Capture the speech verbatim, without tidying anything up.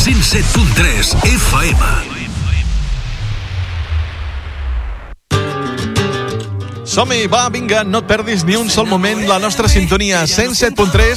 cent set punt tres F M. Som-hi, va, vinga, no et perdis ni un sol moment la nostra sintonia cent set punt tres